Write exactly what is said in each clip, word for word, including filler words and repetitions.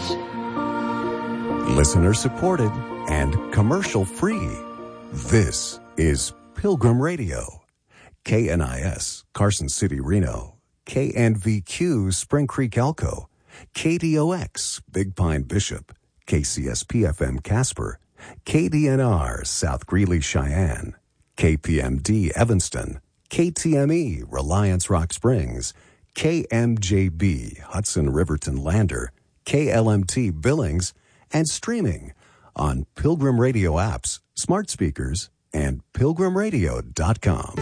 Listener supported and commercial free. This is Pilgrim Radio. K N I S, Carson City, Reno. K N V Q, Spring Creek, Elko. K D O X, Big Pine, Bishop. K C S P F M, Casper. K D N R, South Greeley, Cheyenne. K P M D, Evanston. K T M E, Reliance, Rock Springs. K M J B, Hudson, Riverton, Lander. K L M T, Billings. And streaming on Pilgrim Radio apps, smart speakers, and pilgrim radio dot com.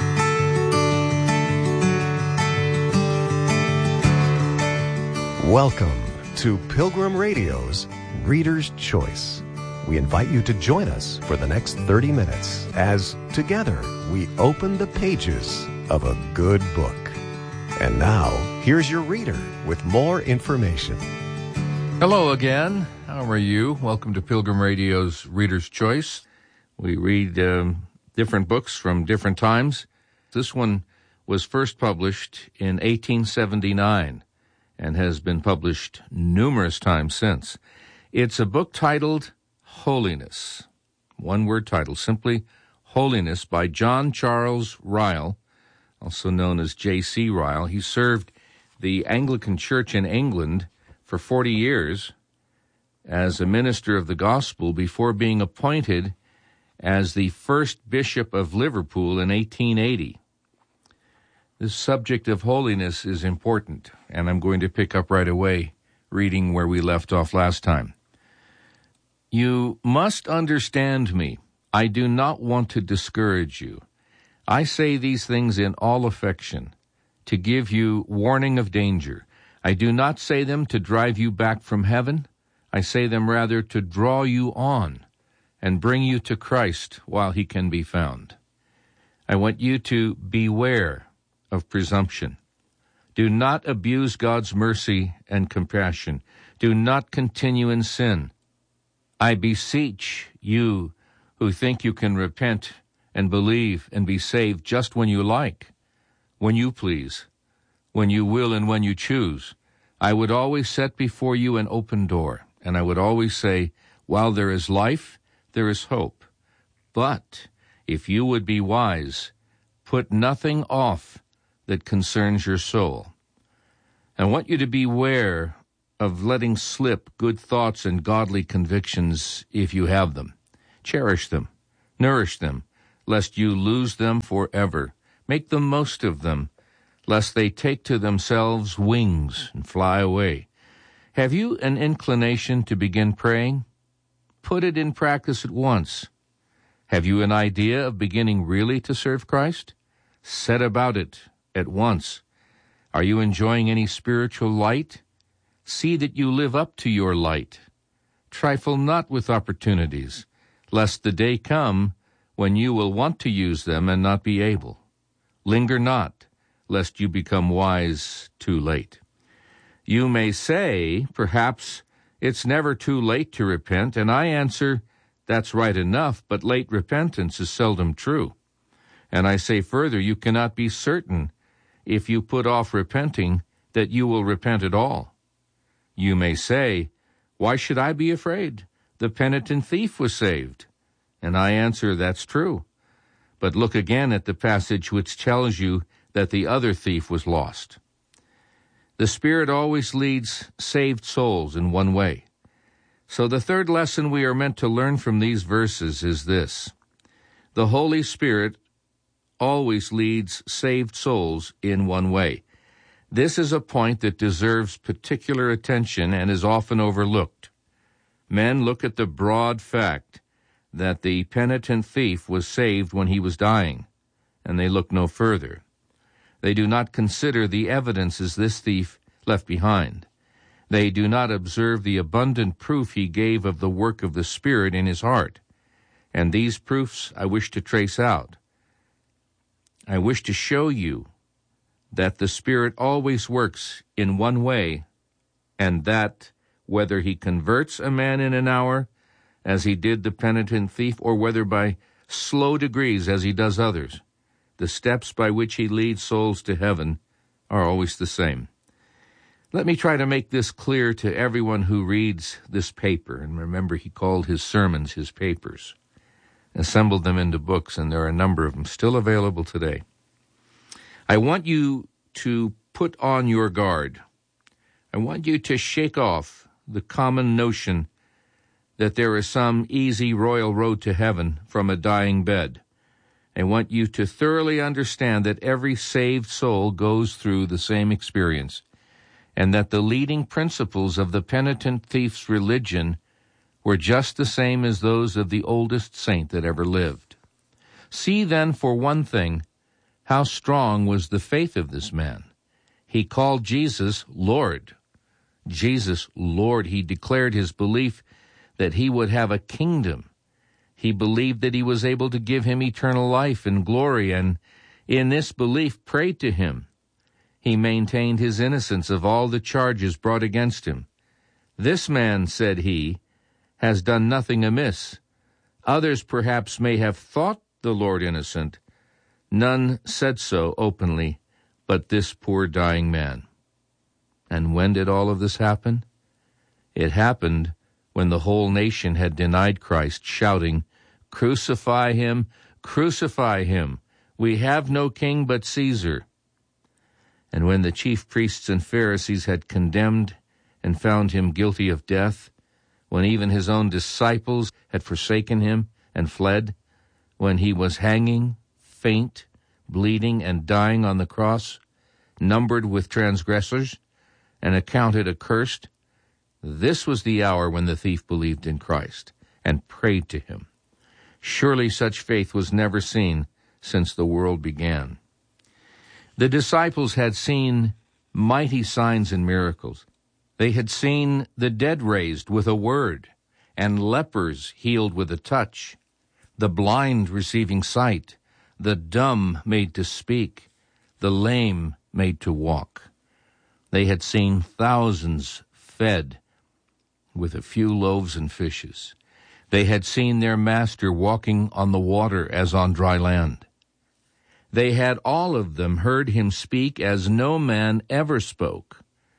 Welcome to Pilgrim Radio's Reader's Choice. We invite you to join us for the next thirty minutes as together we open the pages of a good book. And now, here's your reader with more information. Hello again. How are you? Welcome to Pilgrim Radio's Reader's Choice. We read um, different books from different times. This one was first published in eighteen seventy-nine and has been published numerous times since. It's a book titled Holiness. One-word title, simply Holiness, by John Charles Ryle, also known as J C Ryle. He served the Anglican Church in England for forty years as a minister of the gospel before being appointed as the first bishop of Liverpool in eighteen eighty. The subject of holiness is important, and I'm going to pick up right away, reading where we left off last time. You must understand me. I do not want to discourage you. I say these things in all affection, to give you warning of danger. I do not say them to drive you back from heaven. I say them rather to draw you on and bring you to Christ while he can be found. I want you to beware of presumption. Do not abuse God's mercy and compassion. Do not continue in sin. I beseech you who think you can repent and believe and be saved just when you like, when you please, when you will and when you choose. I would always set before you an open door, and I would always say, while there is life, there is hope. But if you would be wise, put nothing off that concerns your soul. I want you to beware of letting slip good thoughts and godly convictions if you have them. Cherish them, nourish them, lest you lose them forever. Make the most of them, lest they take to themselves wings and fly away. Have you an inclination to begin praying? Put it in practice at once. Have you an idea of beginning really to serve Christ? Set about it at once. Are you enjoying any spiritual light? See that you live up to your light. Trifle not with opportunities, lest the day come when you will want to use them and not be able. Linger not, lest you become wise too late. You may say, perhaps, it's never too late to repent, and I answer, that's right enough, but late repentance is seldom true. And I say further, you cannot be certain, if you put off repenting, that you will repent at all. You may say, why should I be afraid? The penitent thief was saved. And I answer, that's true. But look again at the passage which tells you that the other thief was lost. The Spirit always leads saved souls in one way. So the third lesson we are meant to learn from these verses is this. The Holy Spirit always leads saved souls in one way. This is a point that deserves particular attention and is often overlooked. Men look at the broad fact that the penitent thief was saved when he was dying, and they look no further. They do not consider the evidences this thief left behind. They do not observe the abundant proof he gave of the work of the Spirit in his heart. And these proofs I wish to trace out. I wish to show you that the Spirit always works in one way, and that whether he converts a man in an hour, as he did the penitent thief, or whether by slow degrees, as he does others, the steps by which he leads souls to heaven are always the same. Let me try to make this clear to everyone who reads this paper. And remember, he called his sermons his papers, assembled them into books, and there are a number of them still available today. I want you to put on your guard. I want you to shake off the common notion that there is some easy royal road to heaven from a dying bed. I want you to thoroughly understand that every saved soul goes through the same experience, and that the leading principles of the penitent thief's religion were just the same as those of the oldest saint that ever lived. See then, for one thing, how strong was the faith of this man. He called Jesus Lord. Jesus Lord. He declared his belief that he would have a kingdom. He believed that he was able to give him eternal life and glory, and in this belief prayed to him. He maintained his innocence of all the charges brought against him. This man, said he, has done nothing amiss. Others perhaps may have thought the Lord innocent. None said so openly, but this poor dying man. And when did all of this happen? It happened when the whole nation had denied Christ, shouting, "Crucify him, crucify him. We have no king but Caesar." And when the chief priests and Pharisees had condemned and found him guilty of death, when even his own disciples had forsaken him and fled, when he was hanging, faint, bleeding, and dying on the cross, numbered with transgressors, and accounted accursed, this was the hour when the thief believed in Christ and prayed to him. Surely such faith was never seen since the world began. The disciples had seen mighty signs and miracles. They had seen the dead raised with a word, and lepers healed with a touch, the blind receiving sight, the dumb made to speak, the lame made to walk. They had seen thousands fed with a few loaves and fishes. They had seen their master walking on the water as on dry land. They had all of them heard him speak as no man ever spoke,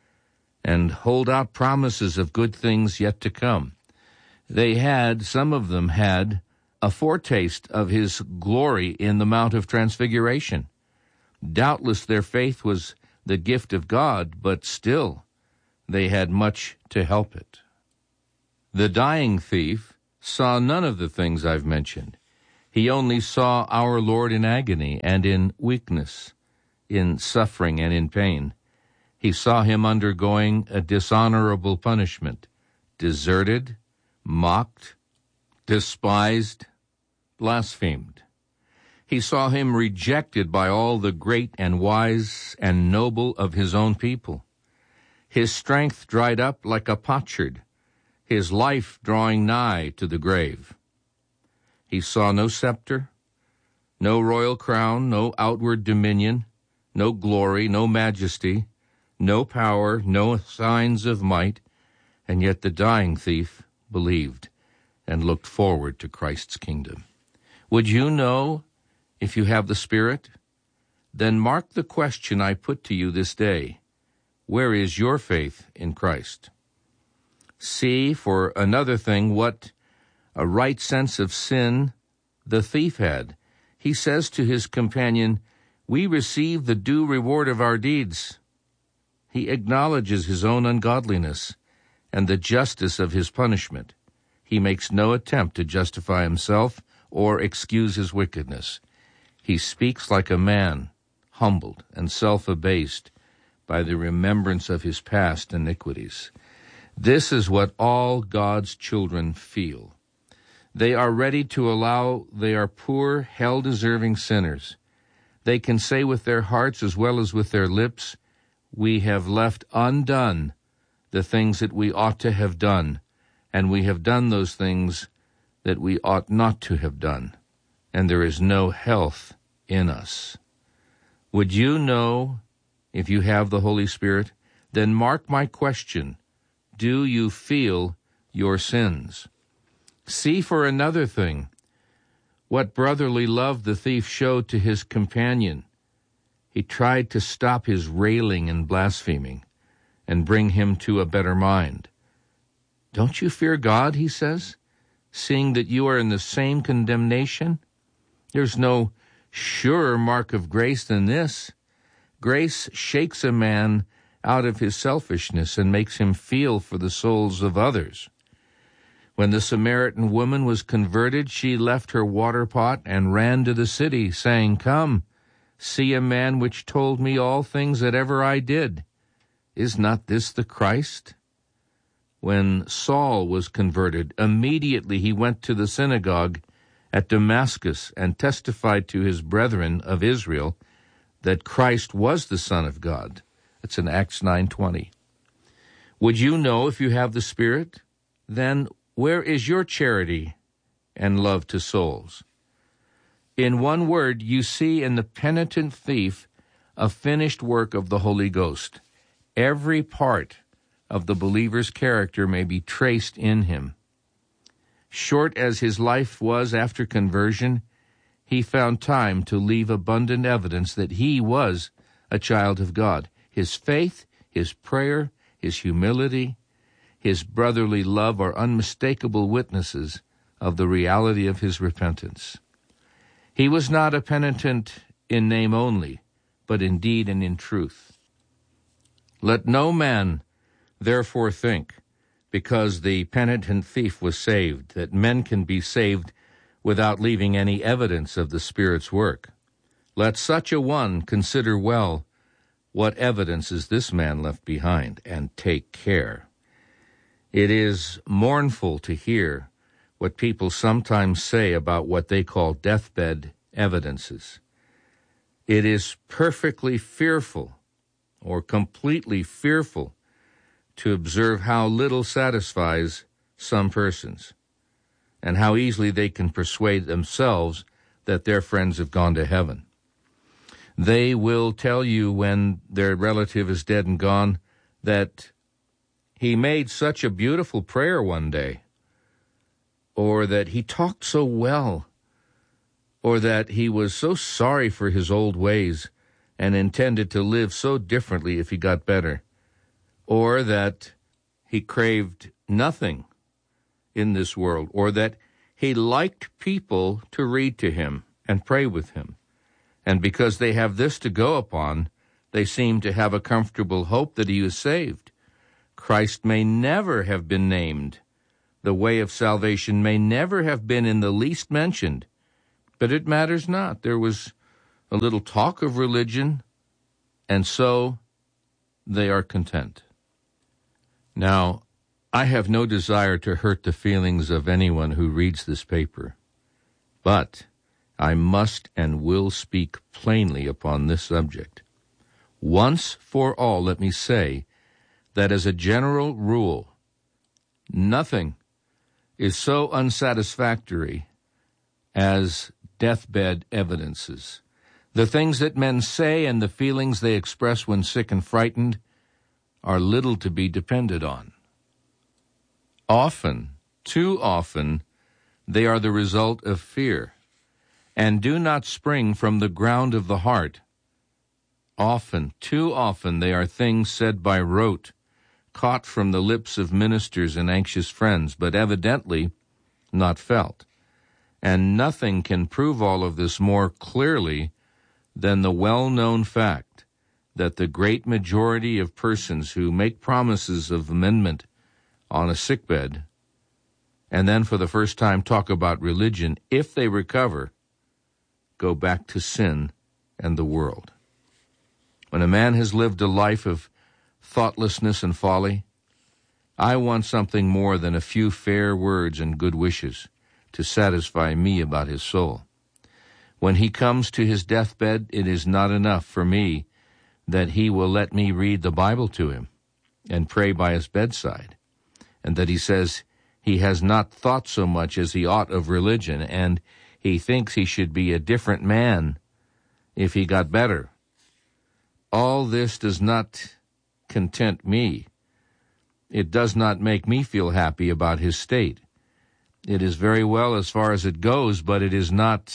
and hold out promises of good things yet to come. They had, some of them had, a foretaste of his glory in the Mount of Transfiguration. Doubtless their faith was the gift of God, but still they had much to help it. The dying thief saw none of the things I've mentioned. He only saw our Lord in agony and in weakness, in suffering and in pain. He saw him undergoing a dishonorable punishment, deserted, mocked, despised, blasphemed. He saw him rejected by all the great and wise and noble of his own people. His strength dried up like a potsherd, his life drawing nigh to the grave. He saw no scepter, no royal crown, no outward dominion, no glory, no majesty, no power, no signs of might, and yet the dying thief believed and looked forward to Christ's kingdom. Would you know if you have the Spirit? Then mark the question I put to you this day. Where is your faith in Christ? See, for another thing, what a right sense of sin the thief had. He says to his companion, "We receive the due reward of our deeds." He acknowledges his own ungodliness and the justice of his punishment. He makes no attempt to justify himself or excuse his wickedness. He speaks like a man, humbled and self-abased by the remembrance of his past iniquities. This is what all God's children feel. They are ready to allow they are poor, hell-deserving sinners. They can say with their hearts as well as with their lips, "We have left undone the things that we ought to have done, and we have done those things that we ought not to have done, and there is no health in us." Would you know if you have the Holy Spirit? Then mark my question. Do you feel your sins? See, for another thing, what brotherly love the thief showed to his companion. He tried to stop his railing and blaspheming, and bring him to a better mind. Don't you fear God, he says, seeing that you are in the same condemnation? There's no surer mark of grace than this. Grace shakes a man out of his selfishness and makes him feel for the souls of others. When the Samaritan woman was converted, she left her water pot and ran to the city, saying, "Come, see a man which told me all things that ever I did. Is not this the Christ?" When Saul was converted, immediately he went to the synagogue at Damascus and testified to his brethren of Israel that Christ was the Son of God. That's in Acts nine twenty. Would you know if you have the Spirit? Then where is your charity and love to souls? In one word, you see in the penitent thief a finished work of the Holy Ghost. Every part of the believer's character may be traced in him. Short as his life was after conversion, he found time to leave abundant evidence that he was a child of God. His faith, his prayer, his humility, his brotherly love are unmistakable witnesses of the reality of his repentance. He was not a penitent in name only, but in deed and in truth. Let no man therefore think, because the penitent thief was saved, that men can be saved without leaving any evidence of the Spirit's work. Let such a one consider well what evidence is this man left behind, and take care. It is mournful to hear what people sometimes say about what they call deathbed evidences. It is perfectly fearful, or completely fearful, to observe how little satisfies some persons, and how easily they can persuade themselves that their friends have gone to heaven. They will tell you when their relative is dead and gone that he made such a beautiful prayer one day, or that he talked so well, or that he was so sorry for his old ways and intended to live so differently if he got better, or that he craved nothing in this world, or that he liked people to read to him and pray with him. And because they have this to go upon, they seem to have a comfortable hope that he was saved. Christ may never have been named. The way of salvation may never have been in the least mentioned. But it matters not. There was a little talk of religion, and so they are content. Now, I have no desire to hurt the feelings of anyone who reads this paper, but I must and will speak plainly upon this subject. Once for all, let me say that as a general rule, nothing is so unsatisfactory as deathbed evidences. The things that men say and the feelings they express when sick and frightened are little to be depended on. Often, too often, they are the result of fear, and do not spring from the ground of the heart. Often, too often, they are things said by rote, caught from the lips of ministers and anxious friends, but evidently not felt. And nothing can prove all of this more clearly than the well-known fact that the great majority of persons who make promises of amendment on a sickbed and then for the first time talk about religion, if they recover, go back to sin and the world. When a man has lived a life of thoughtlessness and folly, I want something more than a few fair words and good wishes to satisfy me about his soul. When he comes to his deathbed, it is not enough for me that he will let me read the Bible to him and pray by his bedside, and that he says he has not thought so much as he ought of religion, and he thinks he should be a different man if he got better. All this does not content me. It does not make me feel happy about his state. It is very well as far as it goes, but it is not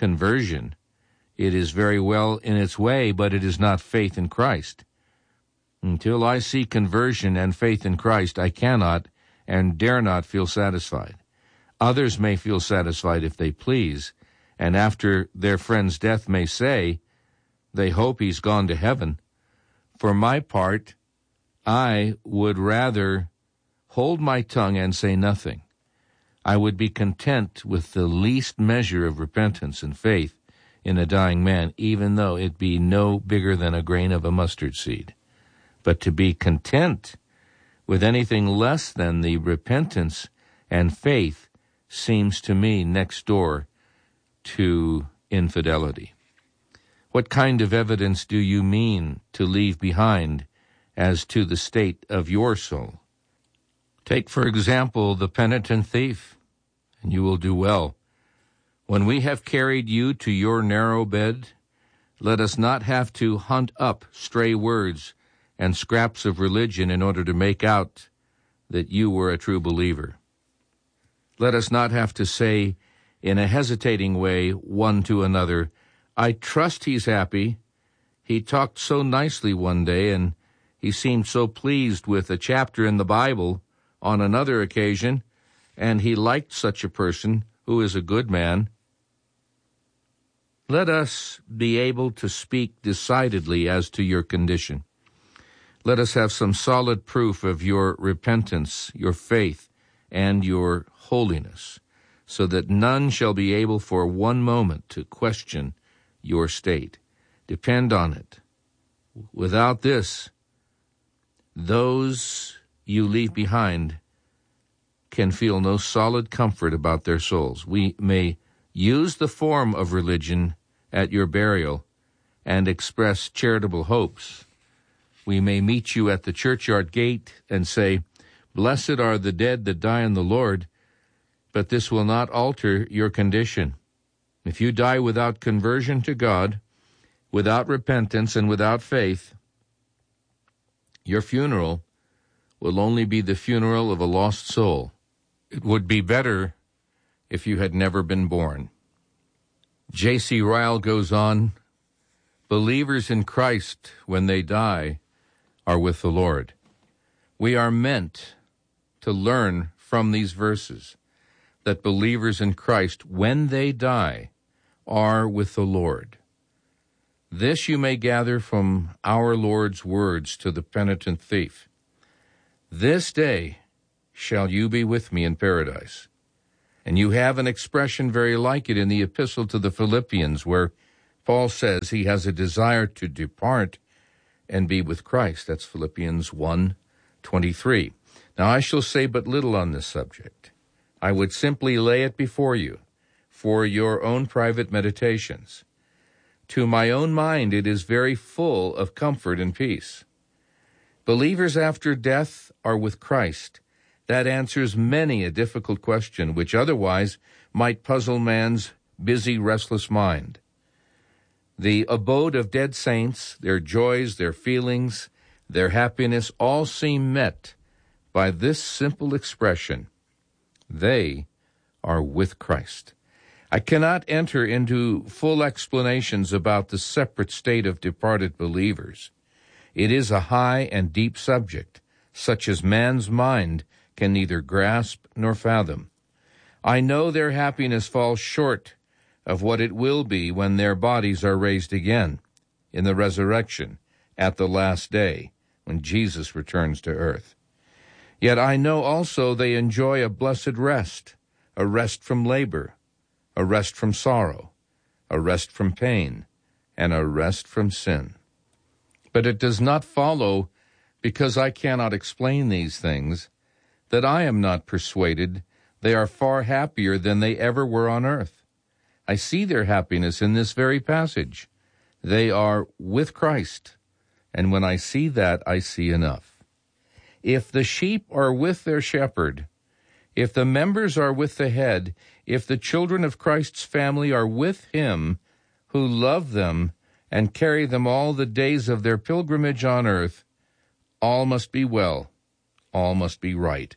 conversion. It is very well in its way, but it is not faith in Christ. Until I see conversion and faith in Christ, I cannot and dare not feel satisfied. Others may feel satisfied if they please, and after their friend's death may say they hope he's gone to heaven. For my part, I would rather hold my tongue and say nothing. I would be content with the least measure of repentance and faith in a dying man, even though it be no bigger than a grain of a mustard seed. But to be content with anything less than the repentance and faith seems to me next door to infidelity. What kind of evidence do you mean to leave behind as to the state of your soul? Take, for example, the penitent thief, and you will do well. When we have carried you to your narrow bed, let us not have to hunt up stray words and scraps of religion in order to make out that you were a true believer. Let us not have to say in a hesitating way one to another, I trust he's happy. He talked so nicely one day, and he seemed so pleased with a chapter in the Bible on another occasion, and he liked such a person who is a good man. Let us be able to speak decidedly as to your condition. Let us have some solid proof of your repentance, your faith, and your holiness, so that none shall be able for one moment to question your state. Depend on it. Without this, those you leave behind can feel no solid comfort about their souls. We may use the form of religion at your burial and express charitable hopes. We may meet you at the churchyard gate and say, Blessed are the dead that die in the Lord, but this will not alter your condition. If you die without conversion to God, without repentance, and without faith, your funeral will only be the funeral of a lost soul. It would be better if you had never been born. J C Ryle goes on, believers in Christ, when they die, are with the Lord. We are meant to learn from these verses that believers in Christ, when they die, are with the Lord. This you may gather from our Lord's words to the penitent thief. This day shall you be with me in paradise. And you have an expression very like it in the epistle to the Philippians, where Paul says he has a desire to depart and be with Christ. That's Philippians one twenty-three. Now I shall say but little on this subject. I would simply lay it before you for your own private meditations. To my own mind it is very full of comfort and peace. Believers after death are with Christ. That answers many a difficult question which otherwise might puzzle man's busy, restless mind. The abode of dead saints, their joys, their feelings, their happiness, all seem met by this simple expression: they are with Christ. I cannot enter into full explanations about the separate state of departed believers. It is a high and deep subject, such as man's mind can neither grasp nor fathom. I know their happiness falls short of what it will be when their bodies are raised again in the resurrection at the last day, when Jesus returns to earth. Yet I know also they enjoy a blessed rest, a rest from labor, a rest from sorrow, a rest from pain, and a rest from sin. But it does not follow, because I cannot explain these things, that I am not persuaded they are far happier than they ever were on earth. I see their happiness in this very passage. They are with Christ, and when I see that, I see enough. If the sheep are with their shepherd, if the members are with the head, if the children of Christ's family are with him who love them and carry them all the days of their pilgrimage on earth, all must be well, all must be right.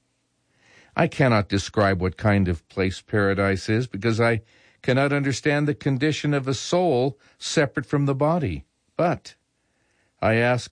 I cannot describe what kind of place paradise is, because I cannot understand the condition of a soul separate from the body. But I ask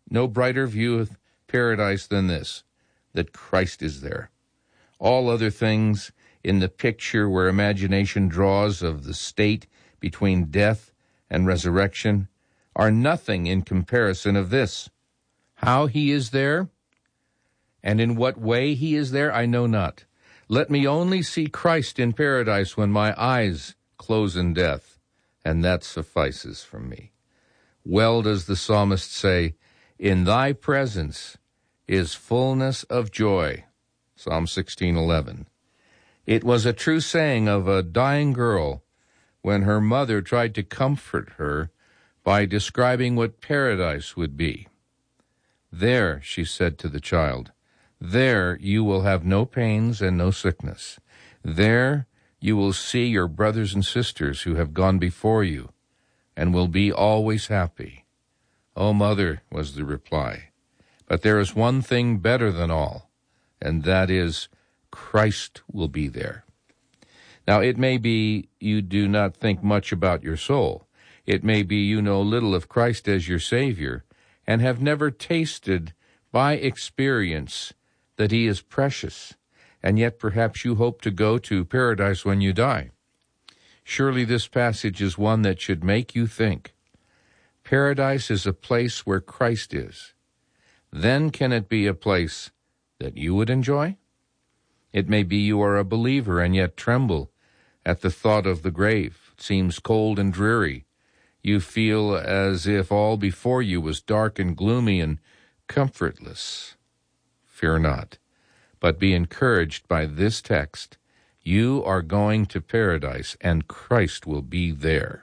no brighter view of paradise than this, that Christ is there. All other things in the picture where imagination draws of the state between death and resurrection are nothing in comparison of this. How he is there, and in what way he is there, I know not. Let me only see Christ in paradise when my eyes close in death, and that suffices for me. Well does the psalmist say, in thy presence is fullness of joy. Psalm sixteen eleven. It was a true saying of a dying girl when her mother tried to comfort her by describing what paradise would be. There, she said to the child, there you will have no pains and no sickness. There you will see your brothers and sisters who have gone before you and will be always happy. Oh, mother, was the reply, but there is one thing better than all, and that is Christ will be there. Now, it may be you do not think much about your soul. It may be you know little of Christ as your Savior and have never tasted by experience that he is precious, and yet perhaps you hope to go to paradise when you die. Surely this passage is one that should make you think. Paradise is a place where Christ is. Then can it be a place that you would enjoy? It may be you are a believer and yet tremble at the thought of the grave. It seems cold and dreary. You feel as if all before you was dark and gloomy and comfortless. Fear not, but be encouraged by this text. You are going to paradise, and Christ will be there.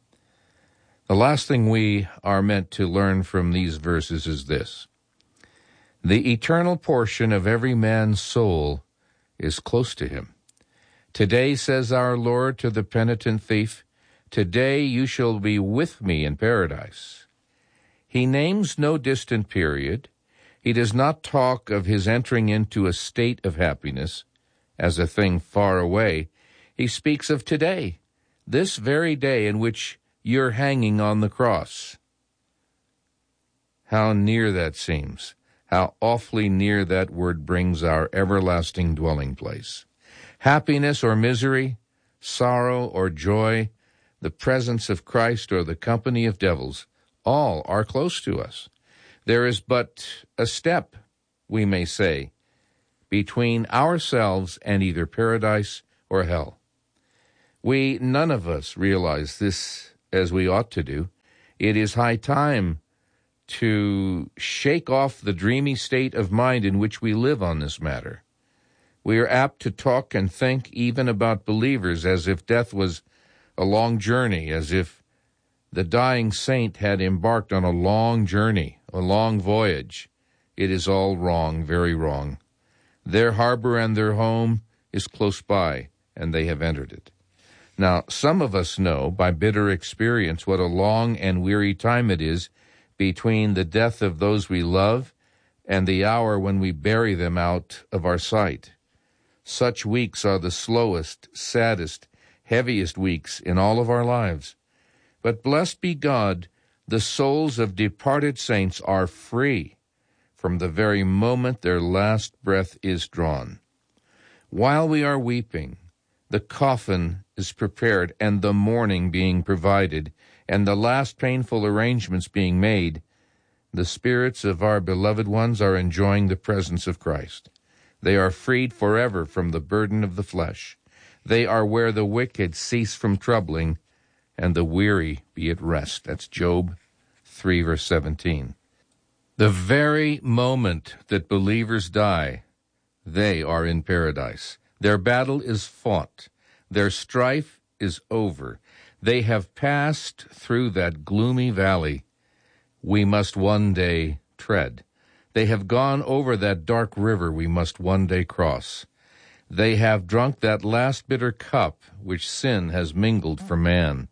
The last thing we are meant to learn from these verses is this. The eternal portion of every man's soul is close to him. Today, says our Lord to the penitent thief, today you shall be with me in paradise. He names no distant period. He does not talk of his entering into a state of happiness as a thing far away. He speaks of today, this very day in which you're hanging on the cross. How near that seems. How awfully near that word brings our everlasting dwelling place. Happiness or misery, sorrow or joy, the presence of Christ or the company of devils, all are close to us. There is but a step, we may say, between ourselves and either paradise or hell. We, none of us, realize this as we ought to do. It is high time to shake off the dreamy state of mind in which we live on this matter. We are apt to talk and think even about believers as if death was a long journey, as if the dying saint had embarked on a long journey, a long voyage. It is all wrong, very wrong. Their harbor and their home is close by, and they have entered it. Now, some of us know by bitter experience what a long and weary time it is between the death of those we love and the hour when we bury them out of our sight. Such weeks are the slowest, saddest, heaviest weeks in all of our lives. But blessed be God, the souls of departed saints are free from the very moment their last breath is drawn. While we are weeping, the coffin is prepared and the mourning being provided, and the last painful arrangements being made, the spirits of our beloved ones are enjoying the presence of Christ. They are freed forever from the burden of the flesh. They are where the wicked cease from troubling, and the weary be at rest. That's Job three, verse seventeen. The very moment that believers die, they are in paradise. Their battle is fought. Their strife is over. They have passed through that gloomy valley we must one day tread. They have gone over that dark river we must one day cross. They have drunk that last bitter cup which sin has mingled for man.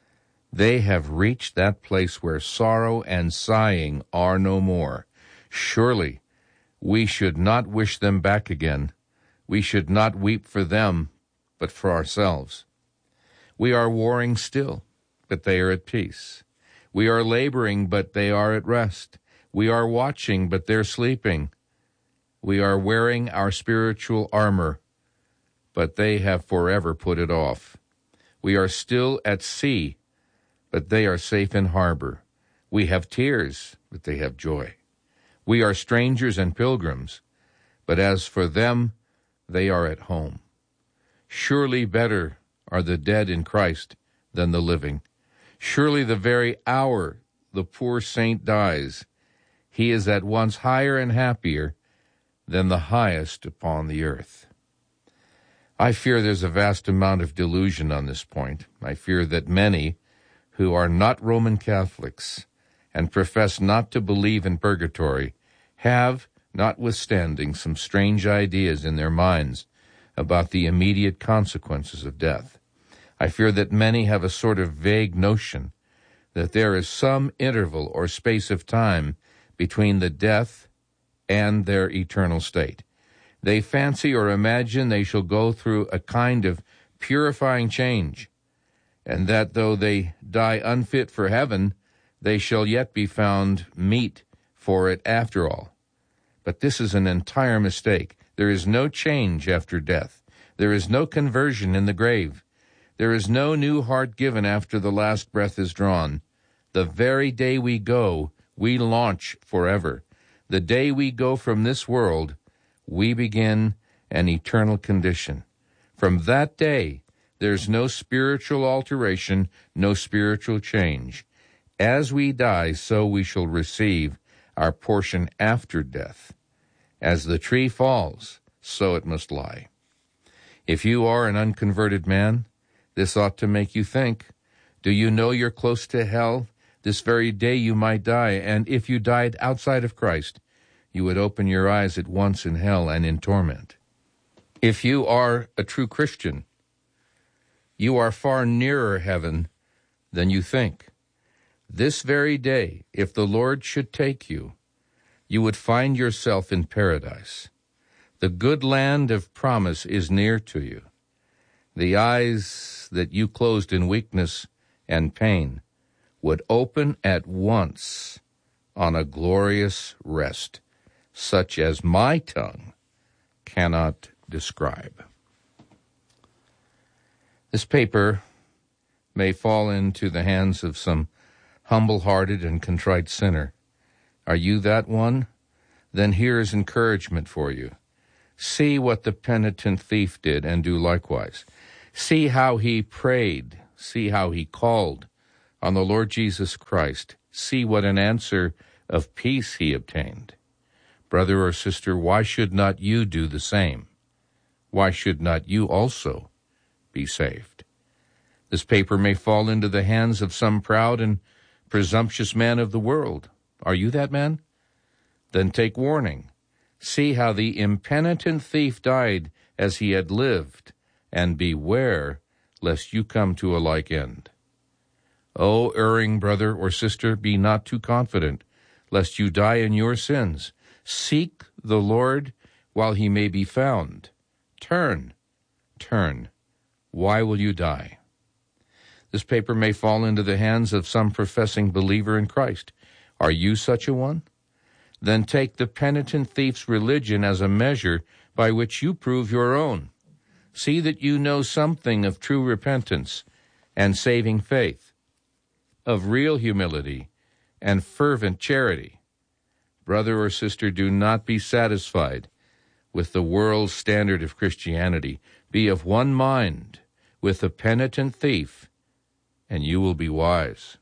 They have reached that place where sorrow and sighing are no more. Surely we should not wish them back again. We should not weep for them, but for ourselves. We are warring still, but they are at peace. We are laboring, but they are at rest. We are watching, but they're sleeping. We are wearing our spiritual armor, but they have forever put it off. We are still at sea, but they are safe in harbor. We have tears, but they have joy. We are strangers and pilgrims, but as for them, they are at home. Surely better are the dead in Christ than the living. Surely the very hour the poor saint dies, he is at once higher and happier than the highest upon the earth. I fear there's a vast amount of delusion on this point. I fear that many who are not Roman Catholics and profess not to believe in purgatory have, notwithstanding some strange ideas in their minds about the immediate consequences of death. I fear that many have a sort of vague notion that there is some interval or space of time between the death and their eternal state. They fancy or imagine they shall go through a kind of purifying change, and that though they die unfit for heaven, they shall yet be found meet for it after all. But this is an entire mistake. There is no change after death. There is no conversion in the grave. There is no new heart given after the last breath is drawn. The very day we go, we launch forever. The day we go from this world, we begin an eternal condition. From that day, there's no spiritual alteration, no spiritual change. As we die, so we shall receive our portion after death. As the tree falls, so it must lie. If you are an unconverted man, this ought to make you think. Do you know you're close to hell? This very day you might die, and if you died outside of Christ, you would open your eyes at once in hell and in torment. If you are a true Christian, you are far nearer heaven than you think. This very day, if the Lord should take you, you would find yourself in paradise. The good land of promise is near to you. The eyes that you closed in weakness and pain would open at once on a glorious rest, such as my tongue cannot describe. This paper may fall into the hands of some humble-hearted and contrite sinner. Are you that one? Then here is encouragement for you. See what the penitent thief did and do likewise. See how he prayed. See how he called on the Lord Jesus Christ. See what an answer of peace he obtained. Brother or sister, why should not you do the same? Why should not you also be saved? This paper may fall into the hands of some proud and presumptuous man of the world. Are you that man? Then take warning. See how the impenitent thief died as he had lived, and beware lest you come to a like end. O erring brother or sister, be not too confident, lest you die in your sins. Seek the Lord while he may be found. Turn, turn. Why will you die? This paper may fall into the hands of some professing believer in Christ. Are you such a one? Then take the penitent thief's religion as a measure by which you prove your own. See that you know something of true repentance and saving faith, of real humility and fervent charity. Brother or sister, do not be satisfied with the world's standard of Christianity. Be of one mind with the penitent thief, and you will be wise.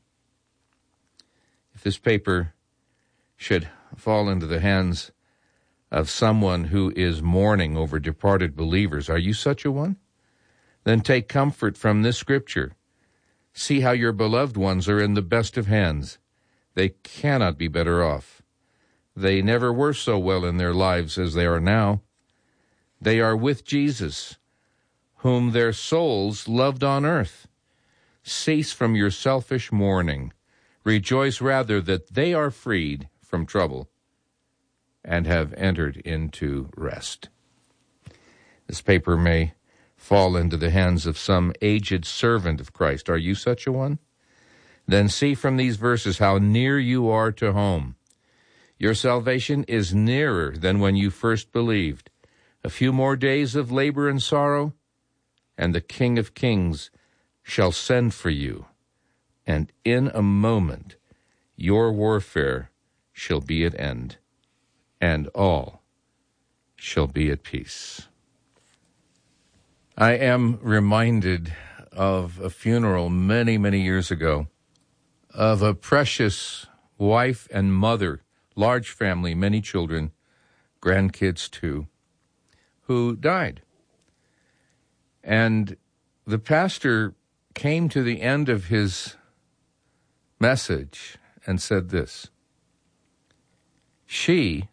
If this paper should fall into the hands of someone who is mourning over departed believers, are you such a one? Then take comfort from this scripture. See how your beloved ones are in the best of hands. They cannot be better off. They never were so well in their lives as they are now. They are with Jesus, whom their souls loved on earth. Cease from your selfish mourning. Rejoice rather that they are freed from trouble and have entered into rest. This paper may fall into the hands of some aged servant of Christ. Are you such a one? Then see from these verses how near you are to home. Your salvation is nearer than when you first believed. A few more days of labor and sorrow, and the King of Kings shall send for you, and in a moment your warfare shall be at end, and all shall be at peace. I am reminded of a funeral many, many years ago of a precious wife and mother, large family, many children, grandkids too, who died. And the pastor came to the end of his message and said this: she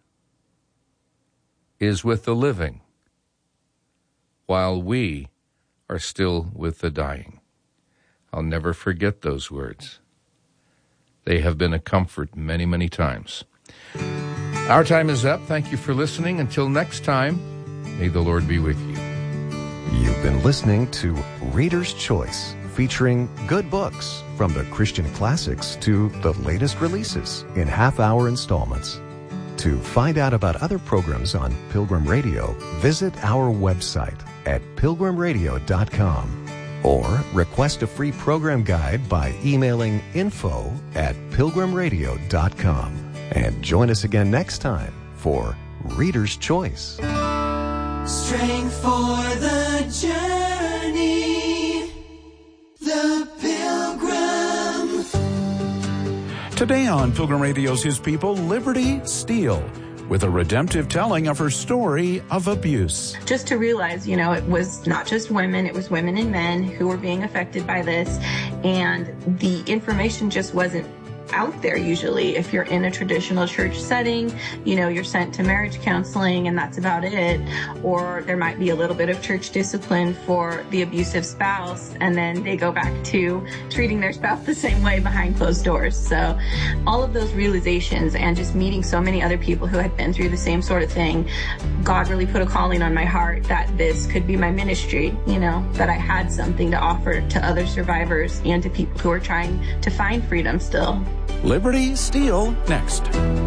is with the living, while we are still with the dying. I'll never forget those words. They have been a comfort many, many times. Our time is up. Thank you for listening. Until next time, may the Lord be with you. You've been listening to Reader's Choice, featuring good books from the Christian classics to the latest releases in half-hour installments. To find out about other programs on Pilgrim Radio, visit our website at pilgrim radio dot com or request a free program guide by emailing info at pilgrim radio dot com. And join us again next time for Reader's Choice. Strength for the journey, the Pilgrim. Today on Pilgrim Radio's His People, Liberty Steele, with a redemptive telling of her story of abuse. Just to realize, you know, it was not just women, it was women and men who were being affected by this, and the information just wasn't out there usually. If you're in a traditional church setting, you know, you're sent to marriage counseling and that's about it. Or there might be a little bit of church discipline for the abusive spouse, and then they go back to treating their spouse the same way behind closed doors. So all of those realizations and just meeting so many other people who had been through the same sort of thing, God really put a calling on my heart that this could be my ministry, you know, that I had something to offer to other survivors and to people who are trying to find freedom still. Liberty Steele next.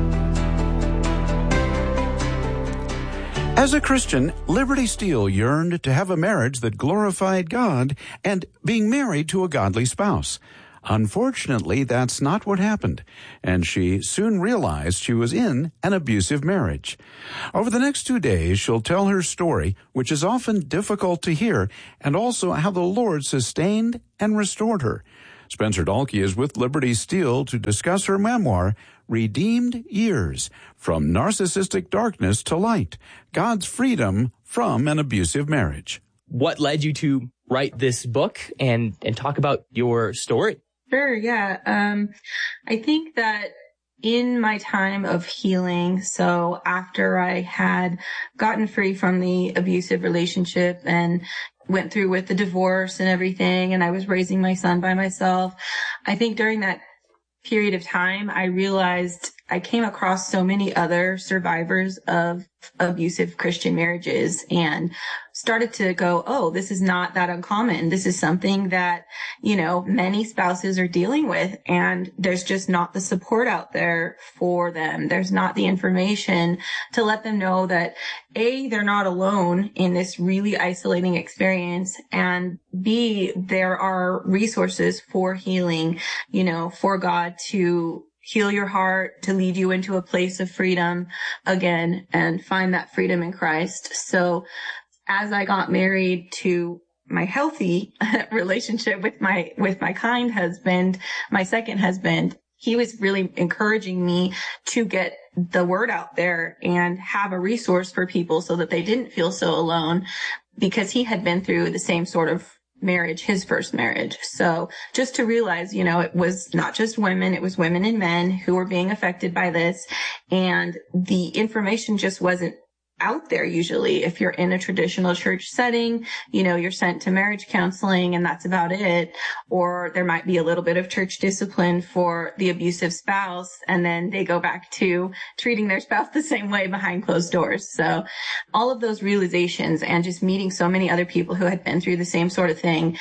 As a Christian, Liberty Steele yearned to have a marriage that glorified God and being married to a godly spouse. Unfortunately, that's not what happened, and she soon realized she was in an abusive marriage. Over the next two days, she'll tell her story, which is often difficult to hear, and also how the Lord sustained and restored her. Spencer Dalkey is with Liberty Steele to discuss her memoir, Redeemed Years, From Narcissistic Darkness to Light, God's Freedom from an Abusive Marriage. What led you to write this book and, and talk about your story? Sure, yeah. Um, I think that in my time of healing, so after I had gotten free from the abusive relationship and went through with the divorce and everything, and I was raising my son by myself, I think during that period of time, I realized I came across so many other survivors of abusive Christian marriages and started to go, oh, this is not that uncommon. This is something that, you know, many spouses are dealing with, and there's just not the support out there for them. There's not the information to let them know that A, they're not alone in this really isolating experience, and B, there are resources for healing, you know, for God to heal your heart, to lead you into a place of freedom again and find that freedom in Christ. So as I got married to my healthy relationship with my, with my kind husband, my second husband, he was really encouraging me to get the word out there and have a resource for people so that they didn't feel so alone, because he had been through the same sort of marriage, his first marriage. So just to realize, you know, it was not just women, it was women and men who were being affected by this. And the information just wasn't out there usually. If you're in a traditional church setting, you know, you're sent to marriage counseling and that's about it. Or there might be a little bit of church discipline for the abusive spouse, and then they go back to treating their spouse the same way behind closed doors. So all of those realizations and just meeting so many other people who had been through the same sort of thing,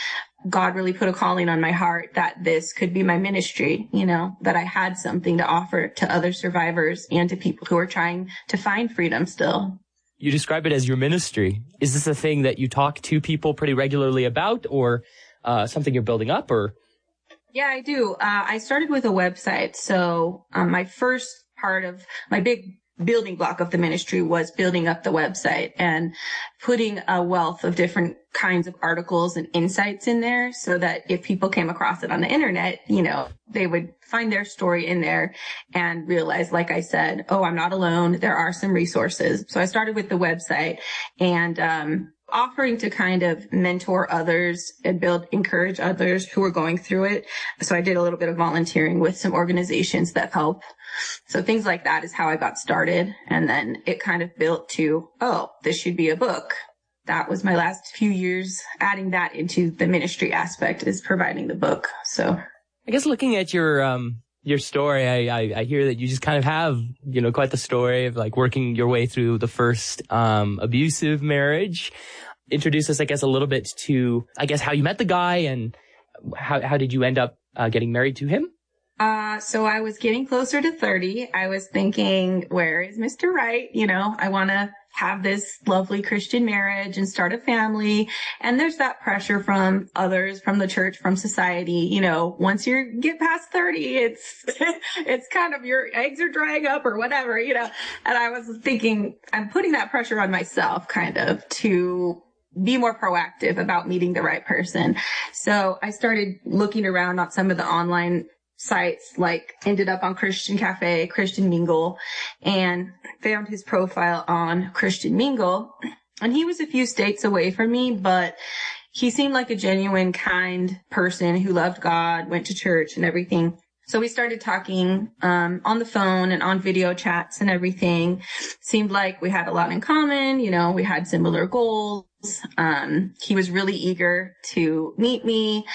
God really put a calling on my heart that this could be my ministry, you know, that I had something to offer to other survivors and to people who are trying to find freedom still. You describe it as your ministry. Is this a thing that you talk to people pretty regularly about, or uh, something you're building up, or? Yeah, I do. Uh, I started with a website. So um, my first part of my big building block of the ministry was building up the website and putting a wealth of different kinds of articles and insights in there so that if people came across it on the internet, you know, they would find their story in there and realize, like I said, oh, I'm not alone. There are some resources. So I started with the website and, um, offering to kind of mentor others and build, encourage others who are going through it. So I did a little bit of volunteering with some organizations that help. So things like that is how I got started. And then it kind of built to, oh, this should be a book. That was my last few years adding that into the ministry aspect, is providing the book. So I guess looking at your, um, your story, I, I, I hear that you just kind of have, you know, quite the story of like working your way through the first, um, abusive marriage. Introduce us, I guess, a little bit to, I guess, how you met the guy and how, how did you end up uh, getting married to him? Uh, so I was getting closer to thirty. I was thinking, where is Mister Right? You know, I want to have this lovely Christian marriage and start a family. And there's that pressure from others, from the church, from society. You know, once you get past thirty, it's, it's kind of your eggs are drying up or whatever, you know. And I was thinking, I'm putting that pressure on myself kind of to be more proactive about meeting the right person. So I started looking around on some of the online sites, like ended up on Christian Cafe, Christian Mingle, and found his profile on Christian Mingle. And he was a few states away from me, but he seemed like a genuine, kind person who loved God, went to church and everything. So we started talking um on the phone and on video chats and everything. Seemed like we had a lot in common. You know, we had similar goals. Um, he was really eager to meet me,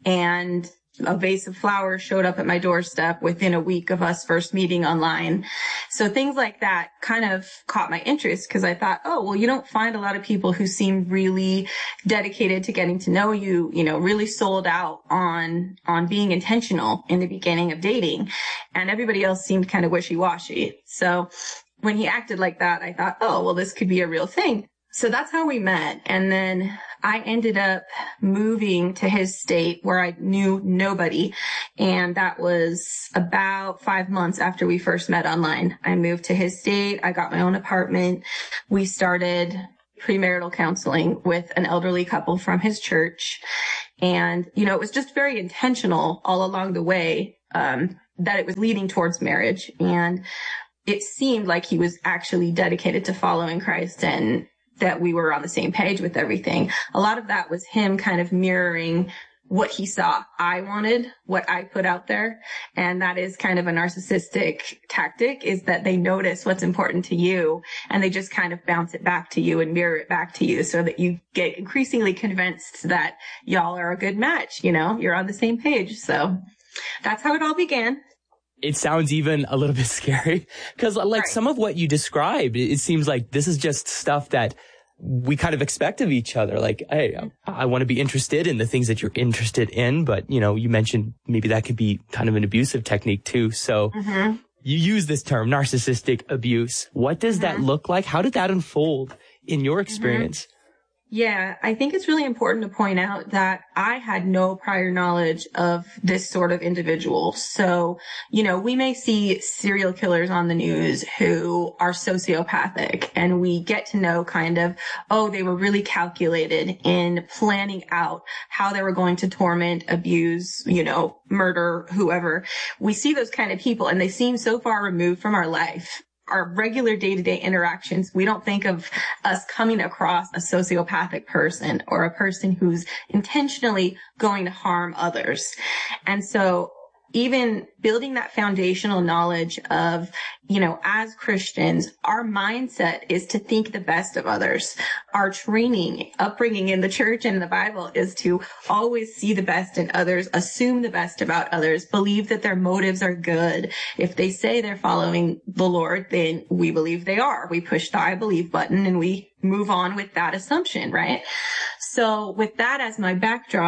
and a vase of flowers showed up at my doorstep within a week of us first meeting online. So things like that kind of caught my interest because I thought, oh, well, you don't find a lot of people who seem really dedicated to getting to know you, you know, really sold out on, on being intentional in the beginning of dating. And everybody else seemed kind of wishy-washy. So when he acted like that, I thought, oh, well, this could be a real thing. So that's how we met. And then I ended up moving to his state where I knew nobody. And that was about five months after we first met online. I moved to his state. I got my own apartment. We started premarital counseling with an elderly couple from his church. And, you know, it was just very intentional all along the way, um, that it was leading towards marriage. And it seemed like he was actually dedicated to following Christ and that we were on the same page with everything. A lot of that was him kind of mirroring what he saw I wanted, what I put out there. And that is kind of a narcissistic tactic, is that they notice what's important to you and they just kind of bounce it back to you and mirror it back to you so that you get increasingly convinced that y'all are a good match. You know, you're on the same page. So that's how it all began. It sounds even a little bit scary because like Right. some of what you described, it seems like this is just stuff that we kind of expect of each other. Like, hey, I want to be interested in the things that you're interested in. But, you know, you mentioned maybe that could be kind of an abusive technique too. So Mm-hmm. you use this term, narcissistic abuse. What does that Mm-hmm. look like? How did that unfold in your experience? Yeah, I think it's really important to point out that I had no prior knowledge of this sort of individual. So, you know, we may see serial killers on the news who are sociopathic, and we get to know kind of, oh, they were really calculated in planning out how they were going to torment, abuse, you know, murder, whoever. We see those kind of people and they seem so far removed from our life. Our regular day-to-day interactions, we don't think of us coming across a sociopathic person or a person who's intentionally going to harm others. And so even building that foundational knowledge of, you know, as Christians, our mindset is to think the best of others. Our training, upbringing in the church and in the Bible is to always see the best in others, assume the best about others, believe that their motives are good. If they say they're following the Lord, then we believe they are. We push the I believe button and we move on with that assumption, right? So with that as my backdrop,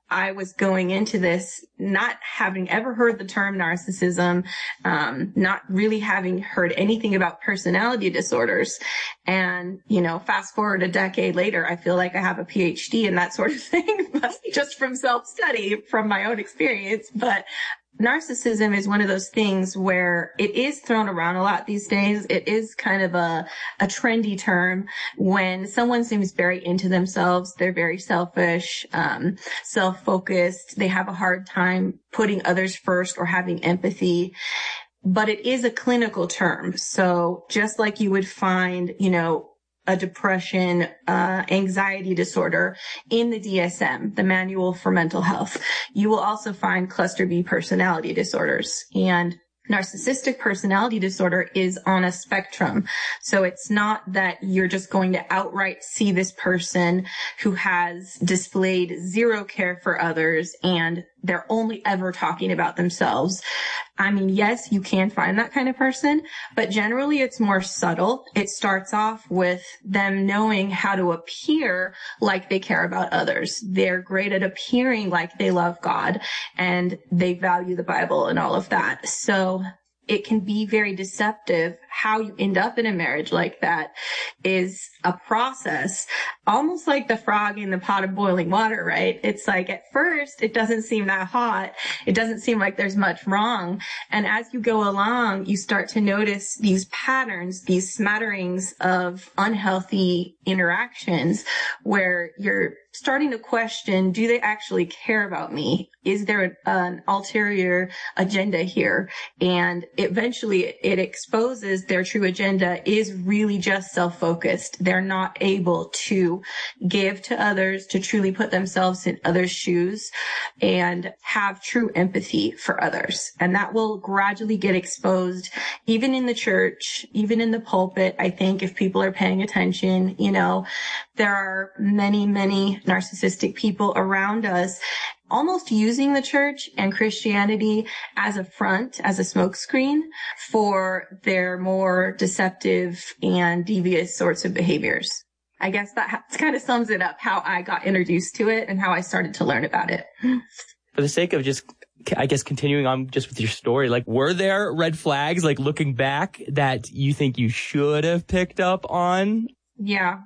I was going into this not having ever heard the term narcissism, um, not really having heard anything about personality disorders. And, you know, fast forward a decade later, I feel like I have a P H D in that sort of thing, just from self-study, from my own experience. But narcissism is one of those things where it is thrown around a lot these days. It is kind of a, a trendy term when someone seems very into themselves. They're very selfish, um, self-focused. They have a hard time putting others first or having empathy. But it is a clinical term. So just like you would find, you know, a depression, uh, anxiety disorder in the D S M, the Manual for Mental Health, you will also find cluster B personality disorders. And narcissistic personality disorder is on a spectrum. So it's not that you're just going to outright see this person who has displayed zero care for others and they're only ever talking about themselves. I mean, yes, you can find that kind of person, but generally it's more subtle. It starts off with them knowing how to appear like they care about others. They're great at appearing like they love God and they value the Bible and all of that. So it can be very deceptive. How you end up in a marriage like that is a process, almost like the frog in the pot of boiling water, right? It's like at first it doesn't seem that hot. It doesn't seem like there's much wrong. And as you go along, you start to notice these patterns, these smatterings of unhealthy interactions where you're starting to question, do they actually care about me? Is there an ulterior agenda here? And eventually it exposes their true agenda is really just self-focused. They're not able to give to others, to truly put themselves in others' shoes and have true empathy for others. And that will gradually get exposed, even in the church, even in the pulpit. I think if people are paying attention, you know, there are many, many narcissistic people around us almost using the church and Christianity as a front, as a smokescreen for their more deceptive and devious sorts of behaviors. I guess that kind of sums it up, how I got introduced to it and how I started to learn about it. For the sake of just, I guess, continuing on just with your story, like, were there red flags, like, looking back, that you think you should have picked up on? Yeah.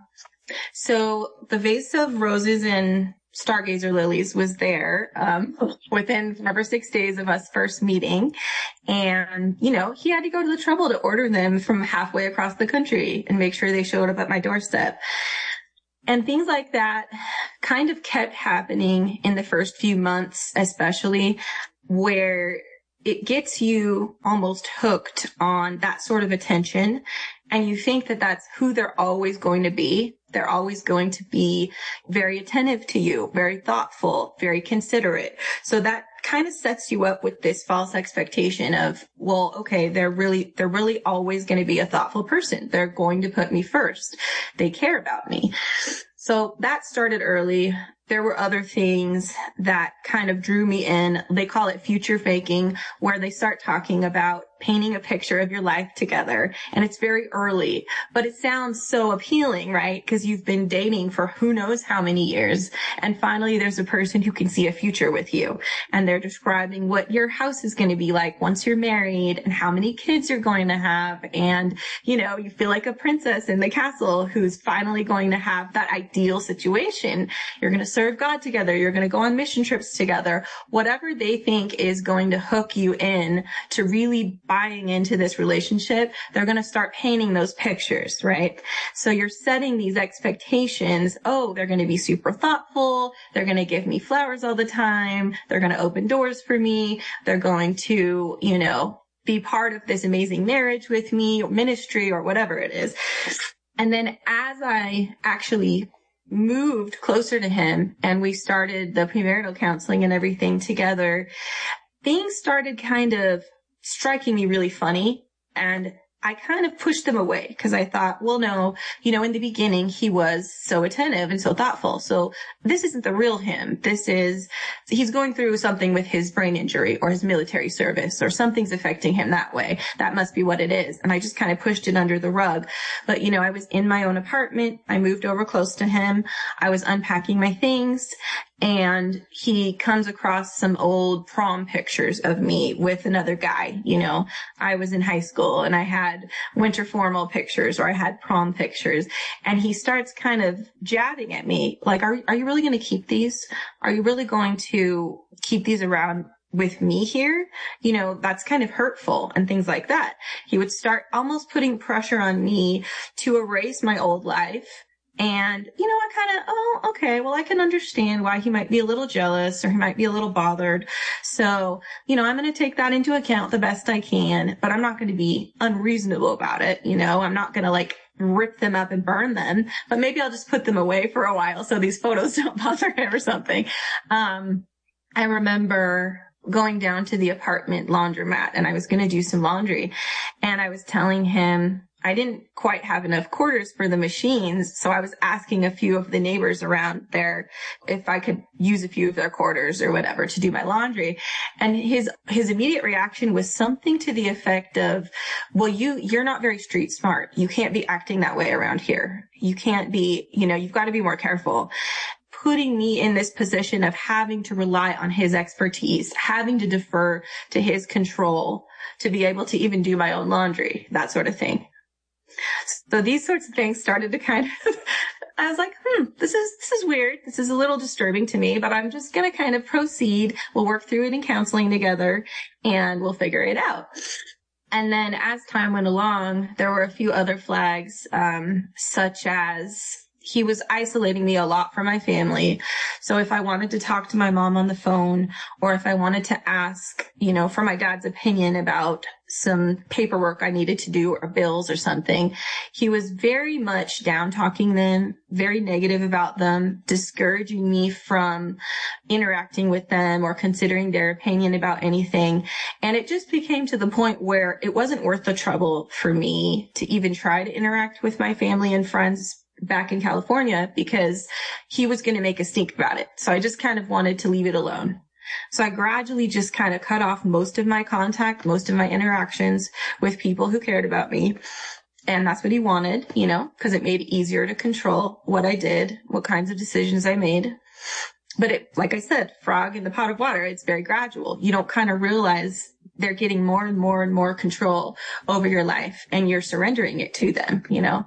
So the vase of roses and stargazer lilies was there um within five or six days of us first meeting. And, you know, he had to go to the trouble to order them from halfway across the country and make sure they showed up at my doorstep. And things like that kind of kept happening in the first few months, especially, where it gets you almost hooked on that sort of attention. And you think that that's who they're always going to be. They're always going to be very attentive to you, very thoughtful, very considerate. So that kind of sets you up with this false expectation of, well, okay, they're really, they're really always going to be a thoughtful person. They're going to put me first. They care about me. So that started early. There were other things that kind of drew me in. They call it future faking, where they start talking about painting a picture of your life together. And it's very early, but it sounds so appealing, right? Because you've been dating for who knows how many years. And finally, there's a person who can see a future with you. And they're describing what your house is going to be like once you're married and how many kids you're going to have. And, you know, you feel like a princess in the castle who's finally going to have that ideal situation. You're going to serve God together. You're going to go on mission trips together. Whatever they think is going to hook you in to really buying into this relationship, they're going to start painting those pictures, right? So you're setting these expectations. Oh, they're going to be super thoughtful. They're going to give me flowers all the time. They're going to open doors for me. They're going to, you know, be part of this amazing marriage with me or ministry or whatever it is. And then as I actually moved closer to him and we started the premarital counseling and everything together, things started kind of striking me really funny. And I kind of pushed them away because I thought, well, no, you know, in the beginning, he was so attentive and so thoughtful. So this isn't the real him. This is, he's going through something with his brain injury or his military service or something's affecting him that way. That must be what it is. And I just kind of pushed it under the rug. But, you know, I was in my own apartment. I moved over close to him. I was unpacking my things and he comes across some old prom pictures of me with another guy. You know, I was in high school and I had winter formal pictures, or I had prom pictures, and he starts kind of jabbing at me. Like, are, are you really going to keep these? Are you really going to keep these around with me here? You know, that's kind of hurtful and things like that. He would start almost putting pressure on me to erase my old life. And, you know, I kind of, oh, okay, well, I can understand why he might be a little jealous or he might be a little bothered. So, you know, I'm going to take that into account the best I can, but I'm not going to be unreasonable about it. You know, I'm not going to like rip them up and burn them, but maybe I'll just put them away for a while so these photos don't bother him or something. Um, I remember going down to the apartment laundromat, and I was going to do some laundry, and I was telling him I didn't quite have enough quarters for the machines. So I was asking a few of the neighbors around there if I could use a few of their quarters or whatever to do my laundry. And his, his immediate reaction was something to the effect of, well, you, you're not very street smart. You can't be acting that way around here. You can't be, you know, you've got to be more careful. Putting me in this position of having to rely on his expertise, having to defer to his control to be able to even do my own laundry, that sort of thing. So these sorts of things started to kind of, I was like, hmm, this is, this is weird. This is a little disturbing to me, but I'm just going to kind of proceed. We'll work through it in counseling together and we'll figure it out. And then as time went along, there were a few other flags, um, such as he was isolating me a lot from my family. So if I wanted to talk to my mom on the phone, or if I wanted to ask, you know, for my dad's opinion about some paperwork I needed to do or bills or something, he was very much down talking them, very negative about them, discouraging me from interacting with them or considering their opinion about anything. And it just became to the point where it wasn't worth the trouble for me to even try to interact with my family and friends back in California, because he was going to make a stink about it. So I just kind of wanted to leave it alone. So I gradually just kind of cut off most of my contact, most of my interactions with people who cared about me. And that's what he wanted, you know, because it made it easier to control what I did, what kinds of decisions I made. But it, like I said, frog in the pot of water, it's very gradual. You don't kind of realize they're getting more and more and more control over your life, and you're surrendering it to them, you know.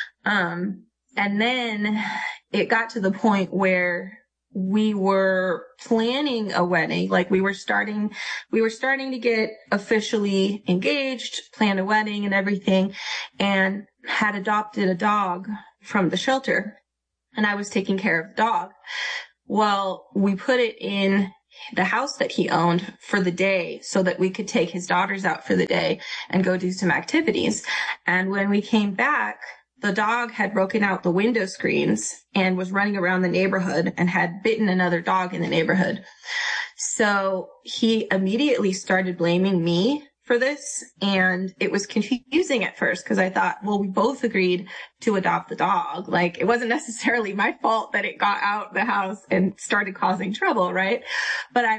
Um, and then it got to the point where we were planning a wedding. Like we were starting, we were starting to get officially engaged, plan a wedding and everything, and had adopted a dog from the shelter, and I was taking care of the dog. Well, we put it in the house that he owned for the day so that we could take his daughters out for the day and go do some activities. And when we came back, the dog had broken out the window screens and was running around the neighborhood and had bitten another dog in the neighborhood. So he immediately started blaming me for this. And it was confusing at first because I thought, well, we both agreed to adopt the dog. Like it wasn't necessarily my fault that it got out the house and started causing trouble, right? But I